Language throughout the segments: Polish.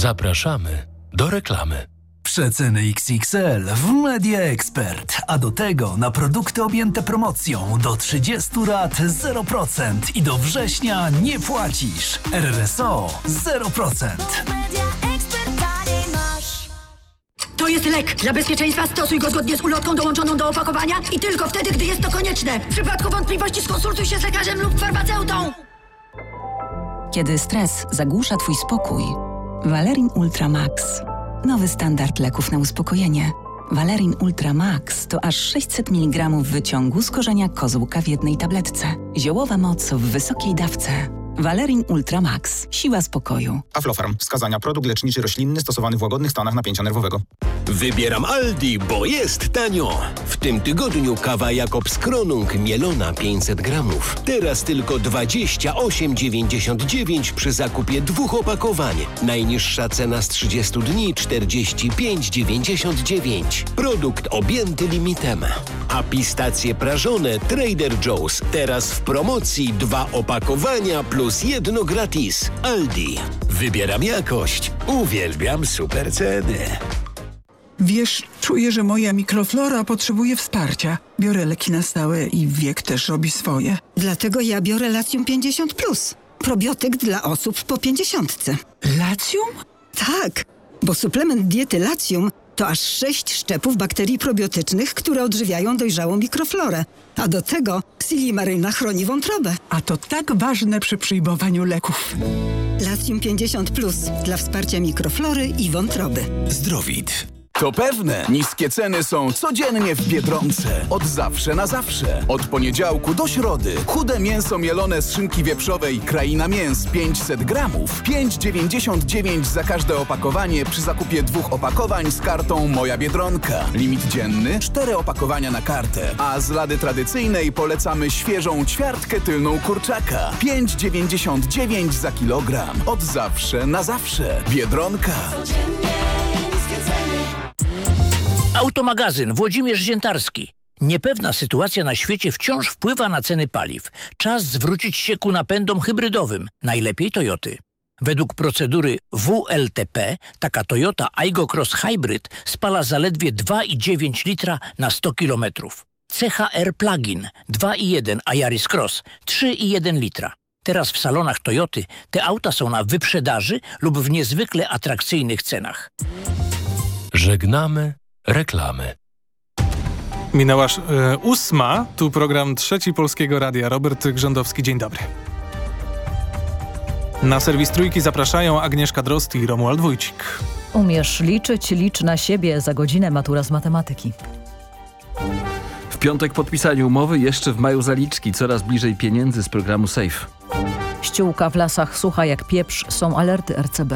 Zapraszamy do reklamy. Przeceny XXL w Media Expert, a do tego na produkty objęte promocją do 30 lat 0% i do września nie płacisz. RRSO 0%. To jest lek. Dla bezpieczeństwa stosuj go zgodnie z ulotką dołączoną do opakowania i tylko wtedy, gdy jest to konieczne. W przypadku wątpliwości skonsultuj się z lekarzem lub farmaceutą. Kiedy stres zagłusza Twój spokój, Valerin Ultra Max. Nowy standard leków na uspokojenie. Valerin Ultra Max to aż 600 mg wyciągu z korzenia kozłka w jednej tabletce. Ziołowa moc w wysokiej dawce. Valerin Ultra Max. Siła spokoju. Aflofarm. Wskazania. Produkt leczniczy roślinny stosowany w łagodnych stanach napięcia nerwowego. Wybieram Aldi, bo jest tanio. W tym tygodniu kawa Jakobs Kronung mielona 500 gramów. Teraz tylko 28,99 przy zakupie 2 opakowań. Najniższa cena z 30 dni 45,99. Produkt objęty limitem. A pistacje prażone Trader Joe's. Teraz w promocji 2 opakowania plus 1 gratis. Aldi. Wybieram jakość. Uwielbiam super ceny. Wiesz, czuję, że moja mikroflora potrzebuje wsparcia. Biorę leki na stałe i wiek też robi swoje. Dlatego ja biorę Latium 50+. Probiotyk dla osób po 50. Latium? Tak, bo suplement diety Latium to aż 6 szczepów bakterii probiotycznych, które odżywiają dojrzałą mikroflorę. A do tego Silimaryna chroni wątrobę. A to tak ważne przy przyjmowaniu leków. Latium 50+ dla wsparcia mikroflory i wątroby. Zdrowit. To pewne, niskie ceny są codziennie w Biedronce. Od zawsze na zawsze. Od poniedziałku do środy. Chude mięso mielone z szynki wieprzowej Kraina Mięs 500 gramów. 5,99 za każde opakowanie przy zakupie 2 opakowań z kartą Moja Biedronka. Limit dzienny 4 opakowania na kartę. A z lady tradycyjnej polecamy świeżą ćwiartkę tylną kurczaka. 5,99 za kilogram. Od zawsze na zawsze. Biedronka. Automagazyn Włodzimierz Ziętarski. Niepewna sytuacja na świecie wciąż wpływa na ceny paliw. Czas zwrócić się ku napędom hybrydowym, najlepiej Toyoty. Według procedury WLTP taka Toyota Aygo Cross Hybrid spala zaledwie 2,9 litra na 100 km. CHR Plug-in 2,1, a Yaris Cross 3,1 litra. Teraz w salonach Toyoty te auta są na wyprzedaży lub w niezwykle atrakcyjnych cenach. Żegnamy reklamy. Minęła 8. Tu program Trzeci Polskiego Radia. Robert Grzędowski, dzień dobry. Na serwis Trójki zapraszają Agnieszka Drozd i Romuald Wójcik. Umiesz liczyć, licz na siebie. Za godzinę matura z matematyki. W piątek podpisanie umowy, jeszcze w maju zaliczki. Coraz bliżej pieniędzy z programu SAFE. Ściółka w lasach sucha jak pieprz. Są alerty RCB.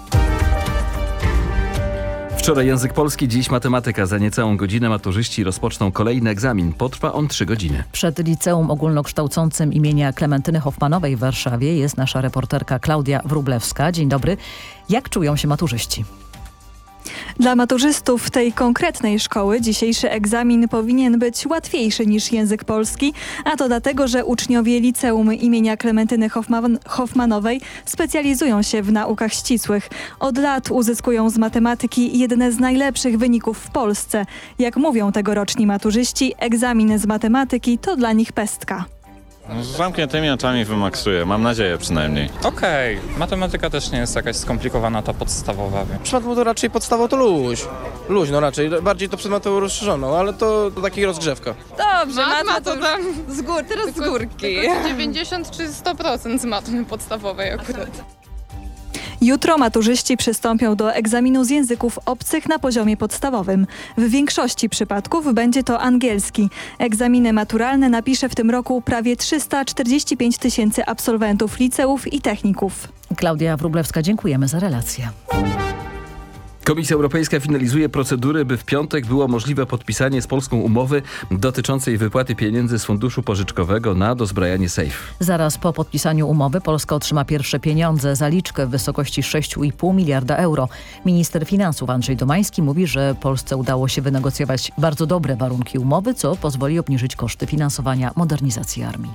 Wczoraj język polski, dziś matematyka. Za niecałą godzinę maturzyści rozpoczną kolejny egzamin. Potrwa on 3 godziny. Przed liceum ogólnokształcącym imienia Klementyny Hoffmanowej w Warszawie jest nasza reporterka Klaudia Wróblewska. Dzień dobry. Jak czują się maturzyści? Dla maturzystów tej konkretnej szkoły dzisiejszy egzamin powinien być łatwiejszy niż język polski, a to dlatego, że uczniowie liceum imienia Klementyny Hoffmanowej specjalizują się w naukach ścisłych. Od lat uzyskują z matematyki jedne z najlepszych wyników w Polsce. Jak mówią tegoroczni maturzyści, egzamin z matematyki to dla nich pestka. Z zamkniętymi oczami wymaksuję, mam nadzieję przynajmniej. Okej, matematyka też nie jest jakaś skomplikowana, ta podstawowa. W przypadku to raczej podstawa to luź, no raczej, bardziej to przed matematyką rozszerzoną, ale to taki rozgrzewka. Dobrze, matma to tam teraz z górki. 90 czy 100% z matmy podstawowej akurat. Jutro maturzyści przystąpią do egzaminu z języków obcych na poziomie podstawowym. W większości przypadków będzie to angielski. Egzaminy maturalne napisze w tym roku prawie 345 000 absolwentów liceów i techników. Klaudia Wróblewska, dziękujemy za relację. Komisja Europejska finalizuje procedury, by w piątek było możliwe podpisanie z Polską umowy dotyczącej wypłaty pieniędzy z funduszu pożyczkowego na dozbrajanie SAFE. Zaraz po podpisaniu umowy Polska otrzyma pierwsze pieniądze, zaliczkę w wysokości 6,5 miliarda euro. Minister finansów Andrzej Domański mówi, że Polsce udało się wynegocjować bardzo dobre warunki umowy, co pozwoli obniżyć koszty finansowania modernizacji armii.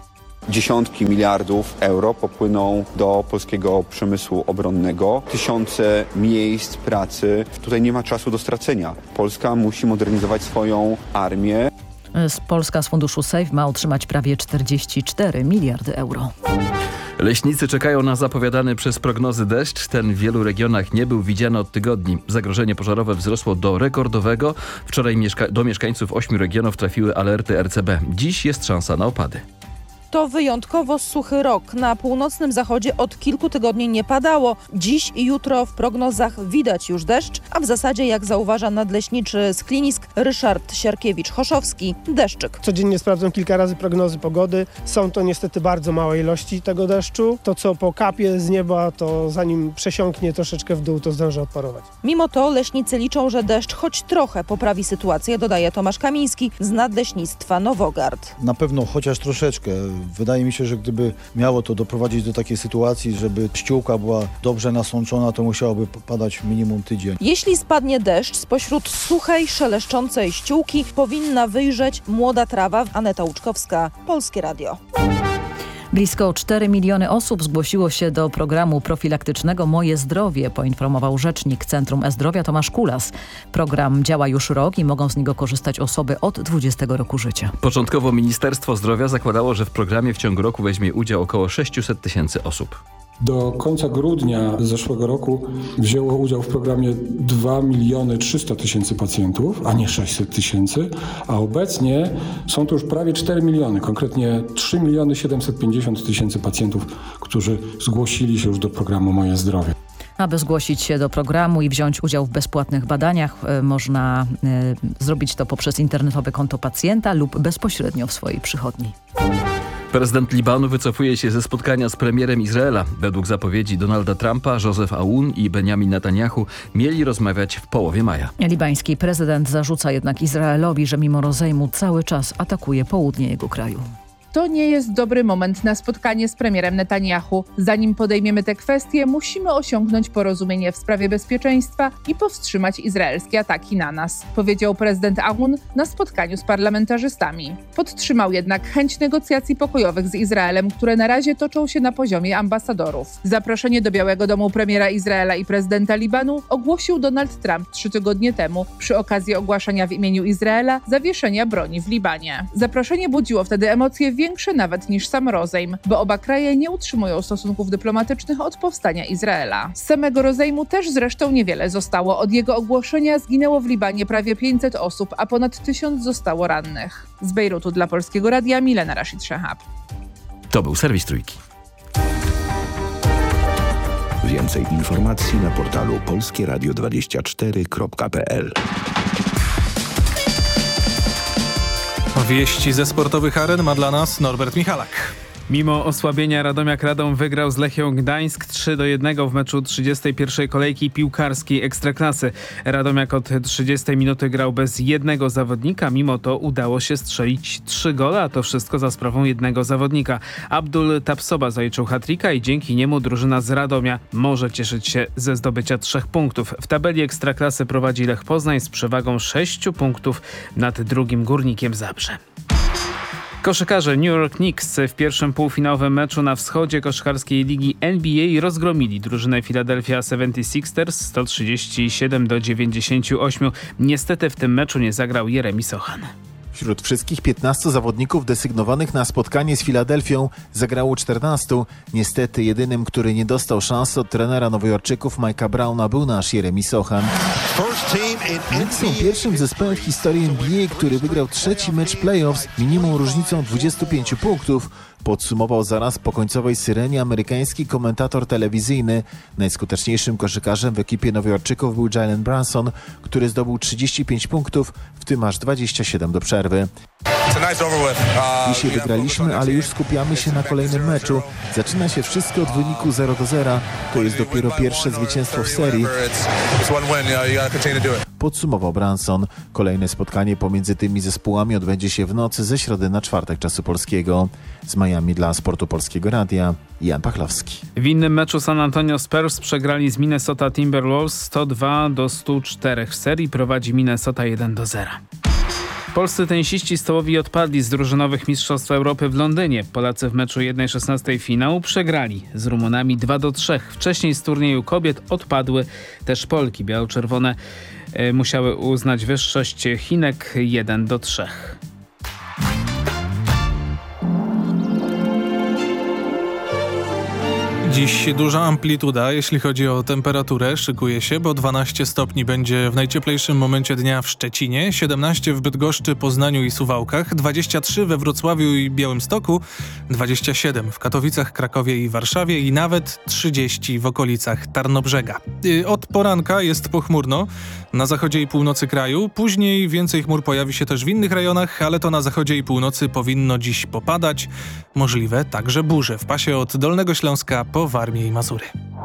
Dziesiątki miliardów euro popłyną do polskiego przemysłu obronnego. Tysiące miejsc pracy. Tutaj nie ma czasu do stracenia. Polska musi modernizować swoją armię. Polska z funduszu SAFE ma otrzymać prawie 44 miliardy euro. Leśnicy czekają na zapowiadany przez prognozy deszcz. Ten w wielu regionach nie był widziany od tygodni. Zagrożenie pożarowe wzrosło do rekordowego. Wczoraj do mieszkańców 8 regionów trafiły alerty RCB. Dziś jest szansa na opady. To wyjątkowo suchy rok. Na północnym zachodzie od kilku tygodni nie padało. Dziś i jutro w prognozach widać już deszcz, a w zasadzie, jak zauważa nadleśniczy z Klinisk Ryszard Siarkiewicz-Choszowski, deszczyk. Codziennie sprawdzam kilka razy prognozy pogody. Są to niestety bardzo małe ilości tego deszczu. To, co pokapie z nieba, to zanim przesiąknie troszeczkę w dół, to zdąży odparować. Mimo to leśnicy liczą, że deszcz choć trochę poprawi sytuację, dodaje Tomasz Kamiński z Nadleśnictwa Nowogard. Na pewno chociaż troszeczkę. Wydaje mi się, że gdyby miało to doprowadzić do takiej sytuacji, żeby ściółka była dobrze nasączona, to musiałoby padać minimum tydzień. Jeśli spadnie deszcz, spośród suchej, szeleszczącej ściółki powinna wyjrzeć młoda trawa. Aneta Łuczkowska, Polskie Radio. Blisko 4 miliony osób zgłosiło się do programu profilaktycznego Moje Zdrowie, poinformował rzecznik Centrum E-Zdrowia Tomasz Kulas. Program działa już rok i mogą z niego korzystać osoby od 20 roku życia. Początkowo Ministerstwo Zdrowia zakładało, że w programie w ciągu roku weźmie udział około 600 tysięcy osób. Do końca grudnia zeszłego roku wzięło udział w programie 2 300 000 pacjentów, a nie 600 tysięcy, a obecnie są to już prawie 4 miliony, konkretnie 3 750 000 pacjentów, którzy zgłosili się już do programu Moje Zdrowie. Aby zgłosić się do programu i wziąć udział w bezpłatnych badaniach, można zrobić to poprzez internetowe konto pacjenta lub bezpośrednio w swojej przychodni. Prezydent Libanu wycofuje się ze spotkania z premierem Izraela. Według zapowiedzi Donalda Trumpa, Joseph Aoun i Benjamin Netanyahu mieli rozmawiać w połowie maja. Libański prezydent zarzuca jednak Izraelowi, że mimo rozejmu cały czas atakuje południe jego kraju. To nie jest dobry moment na spotkanie z premierem Netanyahu. Zanim podejmiemy te kwestie, musimy osiągnąć porozumienie w sprawie bezpieczeństwa i powstrzymać izraelskie ataki na nas, powiedział prezydent Aoun na spotkaniu z parlamentarzystami. Podtrzymał jednak chęć negocjacji pokojowych z Izraelem, które na razie toczą się na poziomie ambasadorów. Zaproszenie do Białego Domu premiera Izraela i prezydenta Libanu ogłosił Donald Trump 3 tygodnie temu przy okazji ogłaszania w imieniu Izraela zawieszenia broni w Libanie. Zaproszenie budziło wtedy emocje większe nawet niż sam rozejm, bo oba kraje nie utrzymują stosunków dyplomatycznych od powstania Izraela. Z samego rozejmu też zresztą niewiele zostało. Od jego ogłoszenia zginęło w Libanie prawie 500 osób, a ponad 1000 zostało rannych. Z Bejrutu dla Polskiego Radia Milena Rashid Shehab. To był serwis Trójki. Więcej informacji na portalu polskieradio24.pl. Wieści ze sportowych aren ma dla nas Norbert Michalak. Mimo osłabienia Radomiak Radom wygrał z Lechią Gdańsk 3-1 w meczu 31. kolejki piłkarskiej Ekstraklasy. Radomiak od 30 minuty grał bez jednego zawodnika, mimo to udało się strzelić 3 gole, a to wszystko za sprawą jednego zawodnika. Abdul Tapsoba zaliczył hat-tricka i dzięki niemu drużyna z Radomia może cieszyć się ze zdobycia 3 punktów. W tabeli Ekstraklasy prowadzi Lech Poznań z przewagą 6 punktów nad drugim Górnikiem Zabrze. Koszykarze New York Knicks w pierwszym półfinałowym meczu na wschodzie koszykarskiej ligi NBA rozgromili drużynę Philadelphia 76ers 137-98. Niestety w tym meczu nie zagrał Jeremy Sochan. Wśród wszystkich 15 zawodników desygnowanych na spotkanie z Filadelfią zagrało 14. Niestety jedynym, który nie dostał szansy od trenera Nowojorczyków Mike'a Browna był nasz Jeremy Sochan. Knicks są pierwszym zespołem w historii NBA, który wygrał 3. mecz playoffs minimum różnicą 25 punktów. Podsumował zaraz po końcowej syrenie amerykański komentator telewizyjny. Najskuteczniejszym koszykarzem w ekipie Nowojorczyków był Jalen Brunson, który zdobył 35 punktów, w tym aż 27 do przerwy. Dzisiaj wygraliśmy, ale już skupiamy się na kolejnym meczu. Zaczyna się wszystko od wyniku 0-0. To jest dopiero pierwsze zwycięstwo w serii. Podsumował Brunson. Kolejne spotkanie pomiędzy tymi zespołami odbędzie się w nocy ze środy na czwartek czasu polskiego. Z Miami dla Sportu Polskiego Radia Jan Pachlowski. W innym meczu San Antonio Spurs przegrali z Minnesota Timberwolves 102-104. W serii prowadzi Minnesota 1-0. Polscy tenisiści stołowi odpadli z drużynowych Mistrzostw Europy w Londynie. Polacy w meczu 1/16 finału przegrali z Rumunami 2-3. Wcześniej z turnieju kobiet odpadły też Polki. Biało-czerwone musiały uznać wyższość Chinek 1-3. Dziś duża amplituda, jeśli chodzi o temperaturę, szykuje się, bo 12 stopni będzie w najcieplejszym momencie dnia w Szczecinie, 17 w Bydgoszczy, Poznaniu i Suwałkach, 23 we Wrocławiu i Białymstoku, 27 w Katowicach, Krakowie i Warszawie i nawet 30 w okolicach Tarnobrzega. Od poranka jest pochmurno na zachodzie i północy kraju, później więcej chmur pojawi się też w innych rejonach, ale to na zachodzie i północy powinno dziś popadać, możliwe także burze w pasie od Dolnego Śląska po Warmię i Mazury.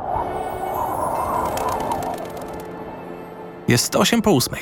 Jest 8:08.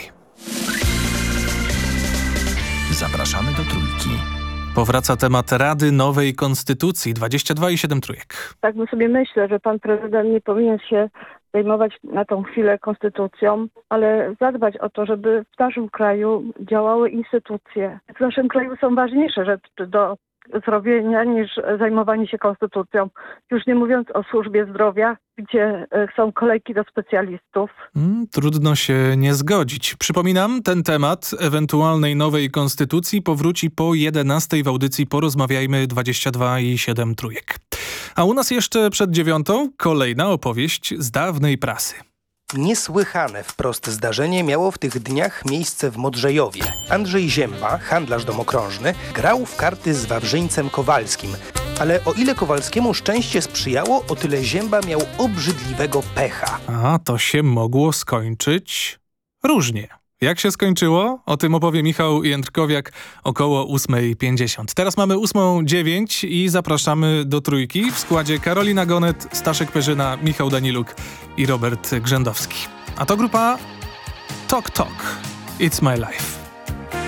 Zapraszamy do Trójki. Powraca temat Rady Nowej Konstytucji 22,7 trójek. Tak sobie myślę, że pan prezydent nie powinien się zajmować na tą chwilę konstytucją, ale zadbać o to, żeby w naszym kraju działały instytucje. W naszym kraju są ważniejsze rzeczy do zrobienia niż zajmowanie się konstytucją. Już nie mówiąc o służbie zdrowia, gdzie są kolejki do specjalistów. Trudno się nie zgodzić. Przypominam, ten temat ewentualnej nowej konstytucji powróci po 11 w audycji Porozmawiajmy 22,7 trójek. A u nas jeszcze przed 9 kolejna opowieść z dawnej prasy. Niesłychane wprost zdarzenie miało w tych dniach miejsce w Modrzejowie. Andrzej Zięba, handlarz domokrążny, grał w karty z Wawrzyńcem Kowalskim. Ale o ile Kowalskiemu szczęście sprzyjało, o tyle Zięba miał obrzydliwego pecha. A to się mogło skończyć różnie. Jak się skończyło? O tym opowie Michał Jędrkowiak około 8:50. Teraz mamy 8:09 i zapraszamy do Trójki w składzie Karolina Gonet, Staszek Perzyna, Michał Daniluk i Robert Grzędowski. A to grupa Tok Tok. It's My Life.